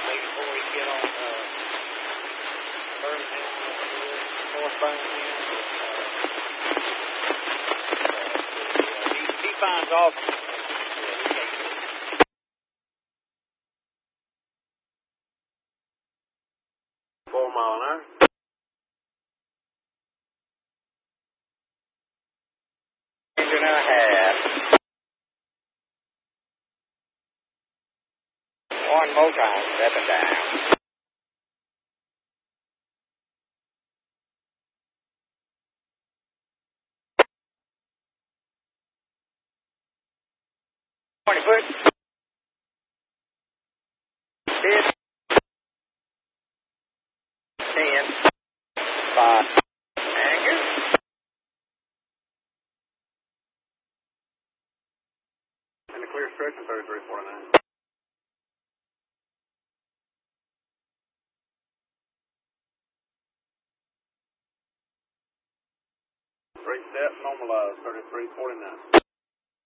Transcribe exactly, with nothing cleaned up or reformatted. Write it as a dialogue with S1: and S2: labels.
S1: me before we get on uh, Birmingham, North Birmingham. Uh, uh, he, he finds off.
S2: Four mile an hour.
S1: Engine and a half. One more time, up and down. Twenty foot. Fifth. Ten. Five. Anchor.
S2: And the clear stretch of thirty-three forty-nine. Three step, normalized, thirty-three forty-nine.